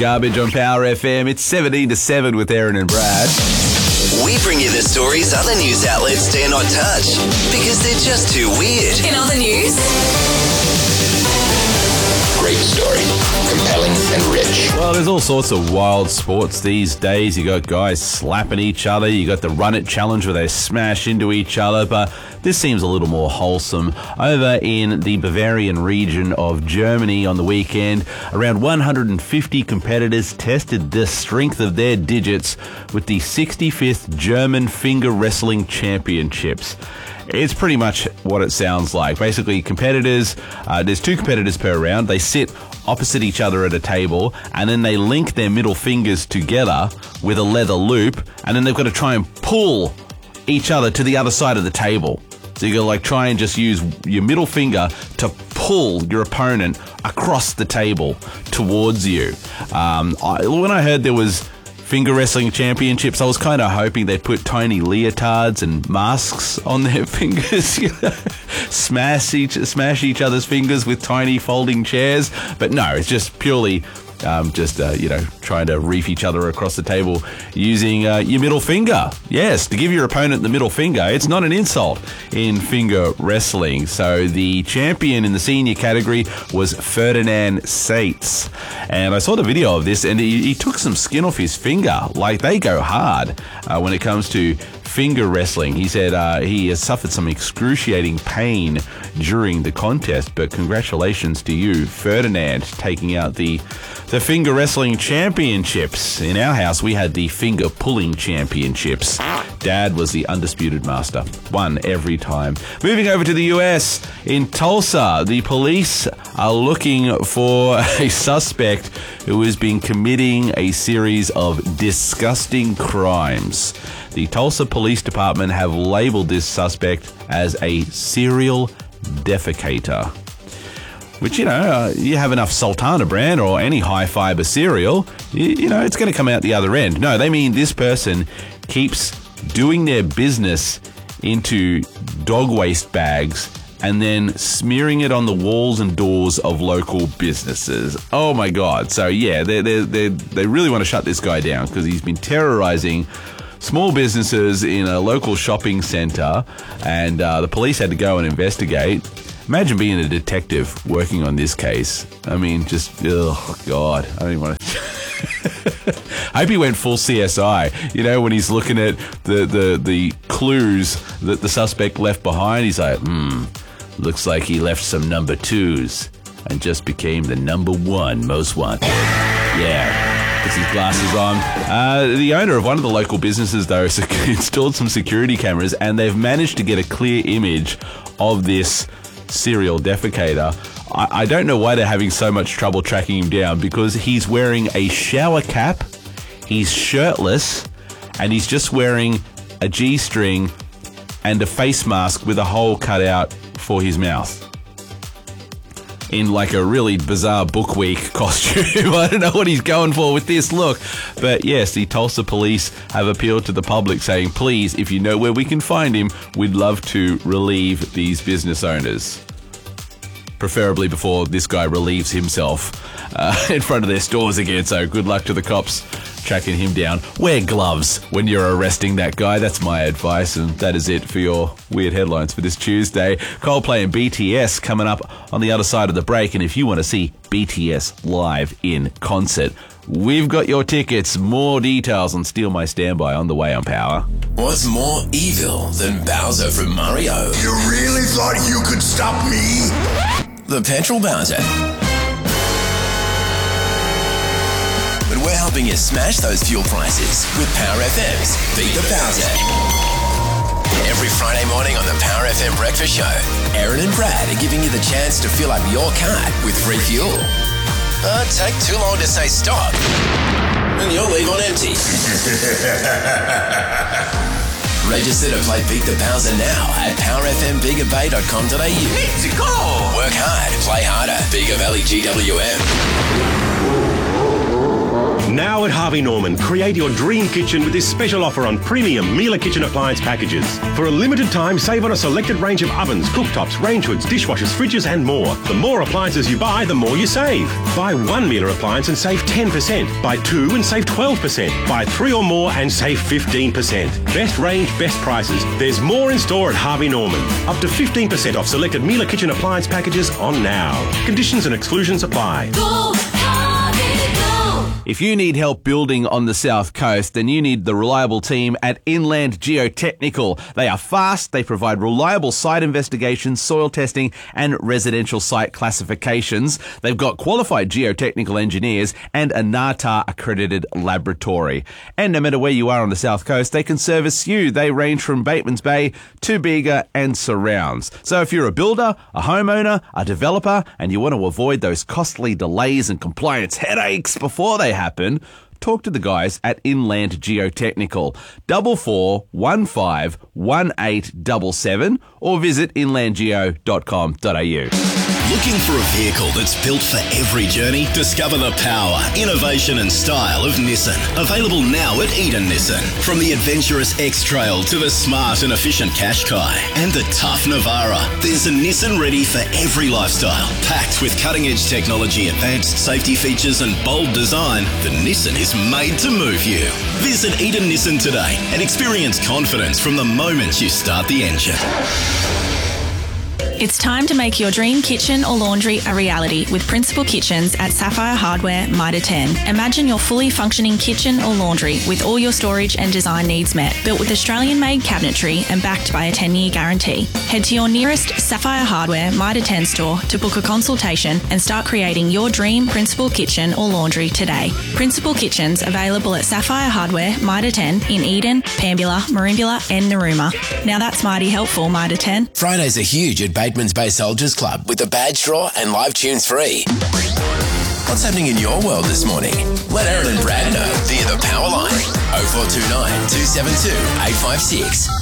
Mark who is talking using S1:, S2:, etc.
S1: Garbage on Power FM. It's 17 to 7 with Aaron and Brad.
S2: We bring you the stories other news outlets dare not touch because they're just too weird.
S3: In other news,
S2: Great story. Compelling and rich.
S1: Well, there's all sorts of wild sports these days. You got guys slapping each other. You got the Run It Challenge where they smash into each other. But this seems a little more wholesome. Over in the Bavarian region of Germany on the weekend, around 150 competitors tested the strength of their digits with the 65th German Finger Wrestling Championships. It's pretty much what it sounds like. Basically, competitors, there's 2 competitors per round. They sit opposite each other at a table, and then they link their middle fingers together with a leather loop, and then they've got to try and pull each other to the other side of the table. So you got to try and just use your middle finger to pull your opponent across the table towards you. When I heard there was Finger Wrestling Championships, I was kind of hoping they'd put tiny leotards and masks on their fingers, smash each other's fingers with tiny folding chairs. But no, it's just purely trying to reef each other across the table using your middle finger. Yes, to give your opponent the middle finger, it's not an insult in finger wrestling. So the champion in the senior category was Ferdinand Seitz. And I saw the video of this, and he took some skin off his finger. Like, they go hard when it comes to finger wrestling. He said he has suffered some excruciating pain during the contest, but congratulations to you, Ferdinand, taking out the Finger Wrestling Championships. In our house, we had the Finger Pulling Championships. Dad was the undisputed master. Won every time. Moving over to the US, in Tulsa, the police are looking for a suspect who has been committing a series of disgusting crimes. The Tulsa Police Department have labeled this suspect as a serial defecator. Which, you have enough Sultana brand or any high-fiber cereal, it's going to come out the other end. No, they mean this person keeps doing their business into dog waste bags and then smearing it on the walls and doors of local businesses. Oh my God. So yeah, they really want to shut this guy down because he's been terrorizing small businesses in a local shopping center, and the police had to go and investigate. Imagine being a detective working on this case. I mean, oh God, I don't even want to. I hope he went full CSI. When he's looking at the clues that the suspect left behind, he's like, looks like he left some number 2s and just became the number 1 most wanted. Yeah. Puts his glasses on. The owner of one of the local businesses, though, installed some security cameras, and they've managed to get a clear image of this serial defecator. I don't know why they're having so much trouble tracking him down, because he's wearing a shower cap, he's shirtless, and he's just wearing a G-string and a face mask with a hole cut out for his mouth. In like a really bizarre Book Week costume. I don't know what he's going for with this look. But yes, the Tulsa police have appealed to the public saying, please, if you know where we can find him, we'd love to relieve these business owners. Preferably before this guy relieves himself in front of their stores again. So good luck to the cops tracking him down. Wear gloves when you're arresting that guy. That's my advice. And that is it for your weird headlines for this Tuesday. Coldplay and BTS coming up on the other side of the break. And if you want to see BTS live in concert, we've got your tickets. More details on Steal My Standby on the way on Power.
S2: What's more evil than Bowser from Mario?
S4: You really thought you could stop me?
S2: The Petrol Bowser. But we're helping you smash those fuel prices with Power FM's Beat the Bowser. Every Friday morning on the Power FM Breakfast Show, Aaron and Brad are giving you the chance to fill up your card with free fuel. Take too long to say stop, and you'll leave on empty. Register to play Beat the Bowser now at powerfmbigabay.com.au.
S4: Let's go!
S2: Work hard, play harder. Bigger Valley GWM.
S5: Now
S3: Now at Harvey Norman, create your dream kitchen with this special offer on premium Miele kitchen appliance packages. For a limited time, save on a selected range of ovens, cooktops, range hoods, dishwashers, fridges and more. The more appliances you buy, the more you save. Buy one Miele appliance and save 10%. Buy two and save 12%. Buy three or more and save 15%. Best range, best prices. There's more in store at Harvey Norman. Up to 15% off selected Miele kitchen appliance packages on now. Conditions and exclusions apply.
S5: Go, Harvey, go!
S1: If you need help building on the South Coast, then you need the reliable team at Inland Geotechnical. They are fast, they provide reliable site investigations, soil testing and residential site classifications. They've got qualified geotechnical engineers and a NATA accredited laboratory. And no matter where you are on the South Coast, they can service you. They range from Batemans Bay to Bega and surrounds. So if you're a builder, a homeowner, a developer, and you want to avoid those costly delays and compliance headaches before they happen, talk to the guys at Inland Geotechnical. 44151877 or visit inlandgeo.com.au.
S2: Looking for a vehicle that's built for every journey? Discover the power, innovation and style of Nissan. Available now at Eden Nissan. From the adventurous X-Trail to the smart and efficient Qashqai and the tough Navara, there's a Nissan ready for every lifestyle. Packed with cutting-edge technology, advanced safety features and bold design, the Nissan is made to move you. Visit Eden Nissan today and experience confidence from the moment you start the engine.
S6: It's time to make your dream kitchen or laundry a reality with Principal Kitchens at Sapphire Hardware, Mitre 10. Imagine your fully functioning kitchen or laundry with all your storage and design needs met, built with Australian-made cabinetry and backed by a 10-year guarantee. Head to your nearest Sapphire Hardware Mitre 10 store to book a consultation and start creating your dream Principal Kitchen or laundry today. Principal Kitchens available at Sapphire Hardware, Mitre 10 in Eden, Pambula, Merimbula and Narooma. Now that's mighty helpful, Mitre 10.
S2: Fridays are huge at Batemans Bay Soldiers Club with the badge draw and live tunes free. What's happening in your world this morning? Let Aaron and Brad know via the power line 0429 272 856.